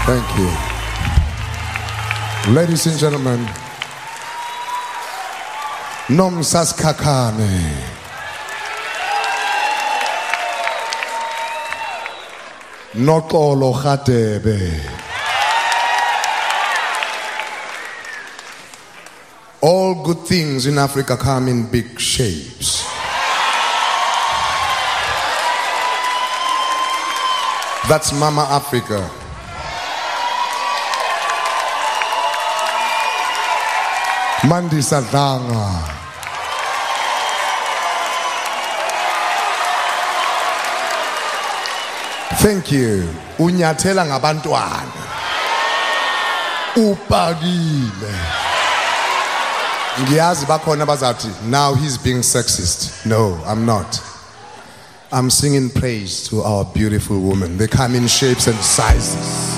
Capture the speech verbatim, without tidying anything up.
Thank you. Ladies and gentlemen, Nomsaskakane. Nokolo Khatebe. All good things in Africa come in big shapes. That's Mama Africa. Mandisa Danga. Thank you. Unyathela ngabantwana. Upagile. Ngiyazi bakhona bazathi now he's being sexist. No, I'm not. I'm singing praise to our beautiful women. They come in shapes and sizes.